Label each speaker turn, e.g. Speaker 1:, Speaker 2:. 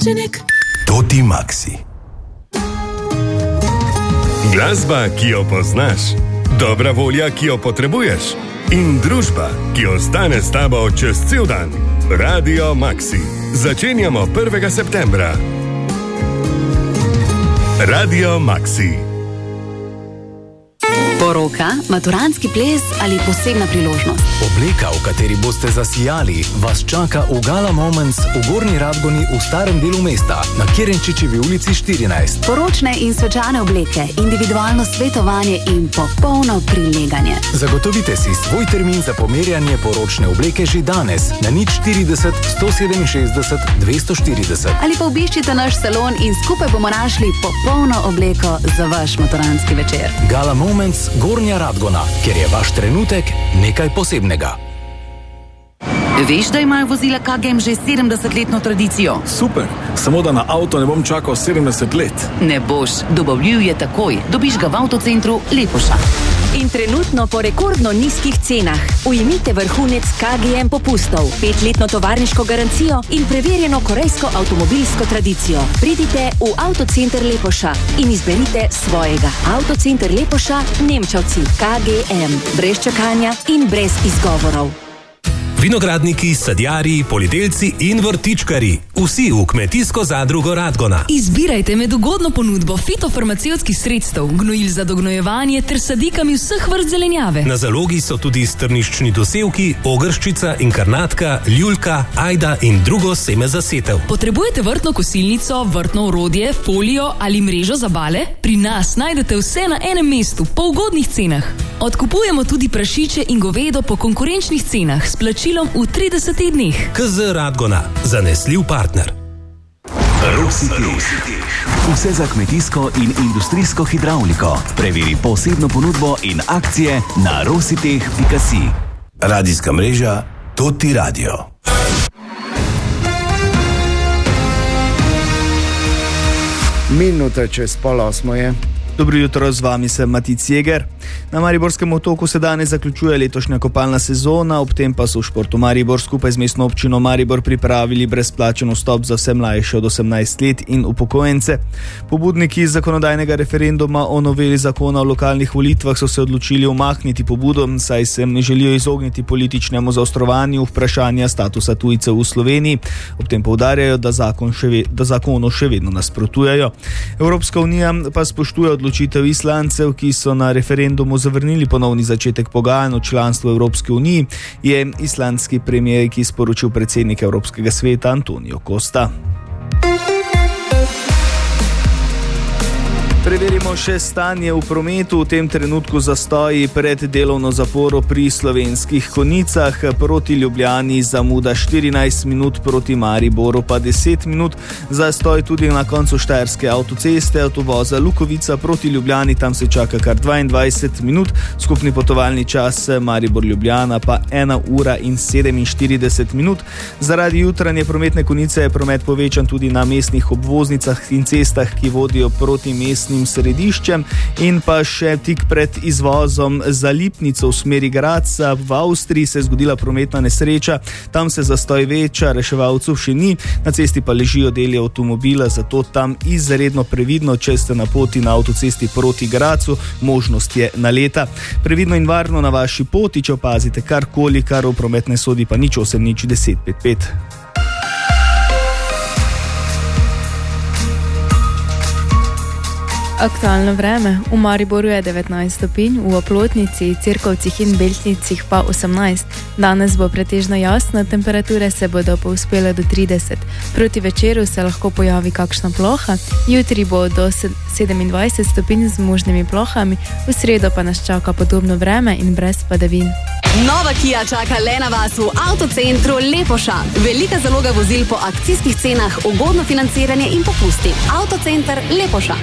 Speaker 1: srčenek?
Speaker 2: Toti Maxi.
Speaker 3: Glasba, ki jo poznaš, dobra volja, ki jo potrebuješ in družba, ki ostane s tabo čez cel dan. Radio Maxi. Začenjamo 1. septembra. Radio Maxi.
Speaker 4: Poroka, maturantski ples ali posebna priložnost.
Speaker 5: Obleka, v kateri boste zasijali, vas čaka v Gala Moments v Gornji Radgoni v starem delu mesta na Kerenčičevi ulici 14.
Speaker 4: Poročne in svečane obleke, individualno svetovanje in popolno prileganje.
Speaker 5: Zagotovite si svoj termin za pomerjanje poročne obleke že danes na 040 167 240.
Speaker 4: Ali pa obiščite naš salon in skupaj bomo našli popolno obleko za vaš maturantski večer.
Speaker 5: Gala Moments Gornja Radgona, ker je vaš trenutek nekaj posebnega.
Speaker 6: Veš, da imajo vozila KGM že 70-letno tradicijo?
Speaker 7: Super, samo da na avto ne bom čakal 70 let.
Speaker 6: Ne boš, dobavljiv je takoj. Dobiš ga v avtocentru Lepoša.
Speaker 8: In trenutno po rekordno nizkih cenah. Ujmite vrhunec KGM popustov, 5-letno tovarniško garancijo in preverjeno korejsko avtomobilsko tradicijo. Pridite v Avtocenter Lepoša in izberite svojega. Avtocenter Lepoša, Nemčevci, KGM. Brez čakanja in brez izgovorov.
Speaker 9: Vinogradniki, sadjarji, poljedelci in vrtičkari. Vsi v Kmetijsko zadrugo Radgona.
Speaker 1: Izbirajte med ugodno ponudbo fitofarmacevtskih sredstev, gnojil za dognojevanje ter sadikami vseh vrst zelenjave.
Speaker 9: Na zalogi so tudi strniščni dosevki, ogrščica, inkarnatka, ljuljka, ajda in drugo seme za setev.
Speaker 1: Potrebujete vrtno kosilnico, vrtno orodje, folijo ali mrežo za bale? Pri nas najdete vse na enem mestu, po ugodnih cenah. Odkupujemo tudi prašiče in govedo po konkurenčnih cenah s plačilom v 30 dneh.
Speaker 9: KZ Radgona, zanesljiv partner.
Speaker 10: Rositeh. Vse za kmetijsko in industrijsko hidravliko. Preveri posebno ponudbo in akcije na rositeh.si.
Speaker 2: Radijska mreža Toti Radio.
Speaker 11: Minuta čez 7:30 je. Dobro jutro, z vami sem Matic Jeger. Na Mariborskem otoku se danes zaključuje letošnja kopalna sezona, ob tem pa so v Športu Maribor skupaj z mestno občino Maribor pripravili brezplačen vstop za vse mlajše od 18 let in upokojence. Pobudniki zakonodajnega referenduma o noveli zakona o lokalnih volitvah so se odločili umakniti pobudo, saj se ne želijo izogniti političnemu zaostrovanju vprašanja statusa tujcev v Sloveniji. Ob tem poudarjajo, da zakonu še vedno nasprotujejo. Evropska unija pa spoštuje odločitev Islandcev, ki so na referendumu zavrnili ponovni začetek pogajanj o članstvu Evropske unije, je islandski premijer, ki sporočil predsednik Evropskega sveta Antonio Costa. Preverimo še stanje v prometu. V tem trenutku zastoji pred delovno zaporo pri Slovenskih Konjicah. Proti Ljubljani zamuda 14 minut, proti Mariboru pa 10 minut. Zastoj tudi na koncu Štajerske avtoceste, avtovoza Lukovica proti Ljubljani, tam se čaka kar 22 minut. Skupni potovalni čas Maribor-Ljubljana pa 1 ura in 47 minut. Zaradi jutranje prometne konice je promet povečan tudi na mestnih obvoznicah in cestah, ki vodijo proti mestnim središčem, in pa še tik pred izvozom za Lipnico v smeri Gradca v Avstriji se je zgodila prometna nesreča. Tam se zastoj veča, reševalcev še ni, na cesti pa ležijo deli avtomobila, zato tam izredno previdno, če ste na poti na avtocesti proti Gradcu, možnost je naleta. Previdno in varno na vaši poti, če opazite karkoli, kar v prometne sodi, pa 080 10 55.
Speaker 12: Aktualno vreme. V Mariboru je 19 stopinj, v Oplotnici, Cirkovcih in Beltnicih pa 18. Danes bo pretežno jasno, temperature se bodo povzpele do 30. Proti večeru se lahko pojavi kakšna ploha, jutri bo do 27 stopinj z možnimi plohami, v sredo pa nas čaka podobno vreme in brez padavin.
Speaker 4: Nova Kia čaka le na vas v Avtocentru Lepoša. Velika zaloga vozil po akcijskih cenah, ugodno financiranje in popusti. Avtocenter Lepoša.